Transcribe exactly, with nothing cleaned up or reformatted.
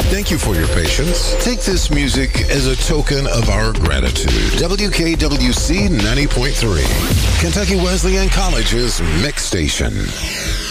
Thank you for your patience. Take this music as a token of our gratitude. W K W C ninety point three, Kentucky Wesleyan College's Mix Station.